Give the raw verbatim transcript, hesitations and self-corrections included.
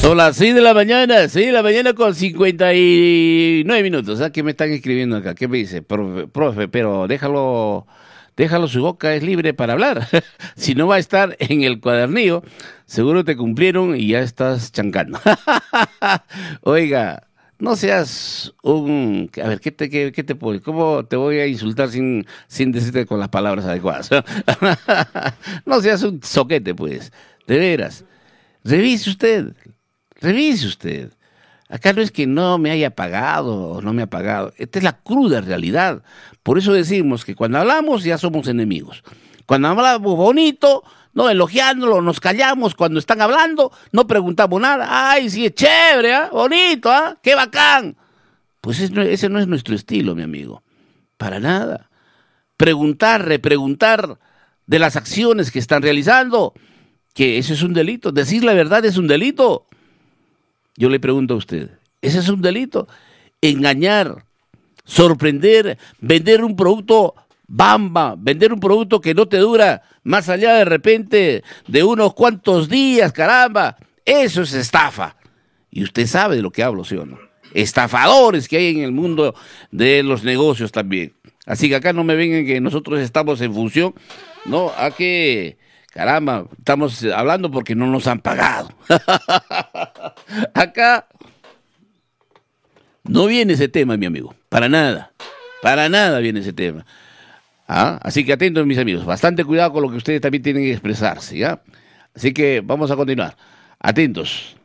Son las seis de la mañana, seis de la mañana con cincuenta y nueve minutos. ¿Ah? ¿Qué me están escribiendo acá? ¿Qué me dice? Profe, profe, pero déjalo, déjalo, su boca es libre para hablar. Si no va a estar en el cuadernillo, seguro te cumplieron y ya estás chancando. Oiga, no seas un... A ver, ¿qué te, qué, qué te puedo, ¿cómo te voy a insultar sin, sin decirte con las palabras adecuadas? No seas un soquete, pues. De veras. Revise usted. Revise usted. Acá no es que no me haya pagado o no me ha pagado. Esta es la cruda realidad. Por eso decimos que cuando hablamos ya somos enemigos. Cuando hablamos bonito, no elogiándolo, nos callamos. Cuando están hablando, no preguntamos nada. Ay, sí, es chévere, ¿eh? Bonito, ¿eh? ¡Qué bacán! Pues ese no es nuestro estilo, mi amigo. Para nada. Preguntar, repreguntar de las acciones que están realizando, que eso es un delito. Decir la verdad es un delito. Yo le pregunto a usted, ¿ese es un delito? Engañar, sorprender, vender un producto bamba, vender un producto que no te dura más allá de repente de unos cuantos días, caramba. Eso es estafa. Y usted sabe de lo que hablo, ¿sí o no? Estafadores que hay en el mundo de los negocios también. Así que acá no me vengan que nosotros estamos en función, no, a que... Caramba, estamos hablando porque no nos han pagado. Acá no viene ese tema, mi amigo. Para nada. Para nada viene ese tema. ¿Ah? Así que atentos, mis amigos. Bastante cuidado con lo que ustedes también tienen que expresarse, ¿ya? Así que vamos a continuar. Atentos.